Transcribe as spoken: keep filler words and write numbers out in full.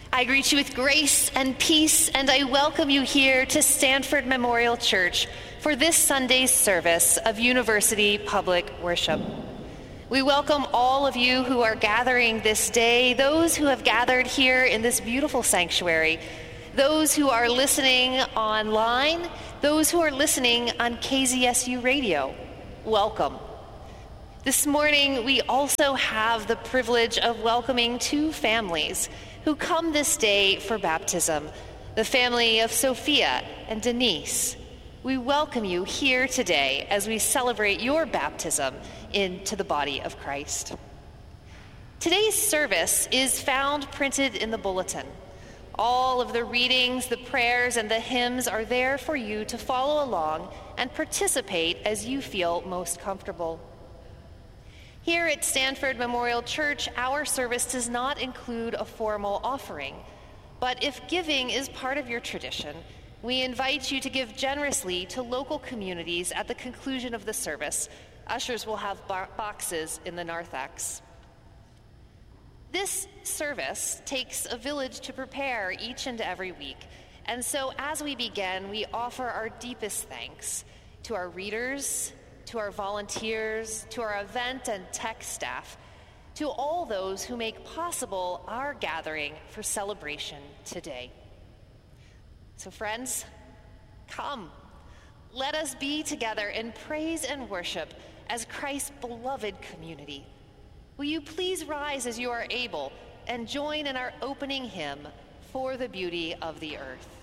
I greet you with grace and peace, and I welcome you here to Stanford Memorial Church for this Sunday's service of University Public Worship. We welcome all of you who are gathering this day, those who have gathered here in this beautiful sanctuary, those who are listening online, those who are listening on K Z S U radio. Welcome. This morning, we also have the privilege of welcoming two families who come this day for baptism, the family of Sophia and Denise. We welcome you here today as we celebrate your baptism into the body of Christ. Today's service is found printed in the bulletin. All of the readings, the prayers, and the hymns are there for you to follow along and participate as you feel most comfortable. Here at Stanford Memorial Church, our service does not include a formal offering, but if giving is part of your tradition, we invite you to give generously to local communities at the conclusion of the service. Ushers will have bo- boxes in the narthex. This service takes a village to prepare each and every week, and so as we begin, we offer our deepest thanks to our readers, to our volunteers, to our event and tech staff, to all those who make possible our gathering for celebration today. So friends, come. Let us be together in praise and worship as Christ's beloved community. Will you please rise as you are able and join in our opening hymn, For the Beauty of the Earth.